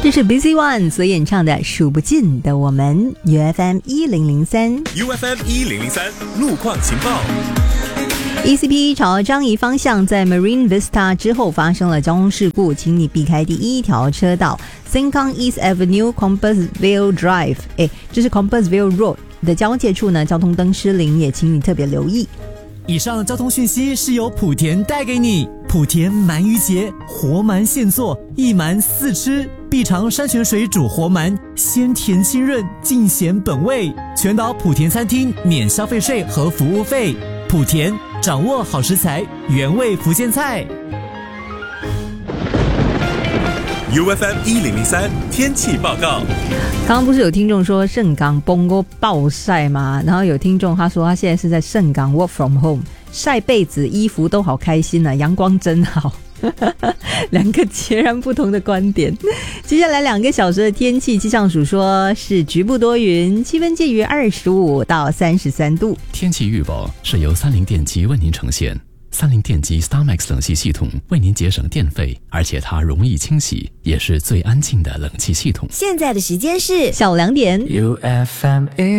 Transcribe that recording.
这是 Busy One 所演唱的《数不尽的我们》，UFM 1003 ，UFM 1003路况情报。 ECP 朝樟宜方向在 Marine Vista 之后发生了交通事故，请你避开第一条车道 Sengkang East Avenue Compassvale Drive， 这是 Compassvale Road 的交界处呢，交通灯失灵，也请你特别留意。 以上交通讯息是由莆田带给你。莆田鳗鱼节，活鳗现做，一鳗四吃，必尝山泉水煮活鳗，鲜甜清润，尽显本味。全岛莆田餐厅免消费税和服务费。莆田掌握好食材，原味福建菜。 UFM 1003天气报告。 刚刚不是有听众说盛港崩过暴晒吗？然后有听众他说他现在是在盛港 work from home， 晒被子衣服都好开心啊，阳光真好。两个截然不同的观点。接下来2个小时的天气，气象署说是局部多云，气温介于25到33度。 天气预报是由三菱电机为您呈现。三菱电机 StarMax 冷气系统为您节省电费，而且它容易清洗，也是最安静的冷气系统。 现在的时间是下午2点。 UFM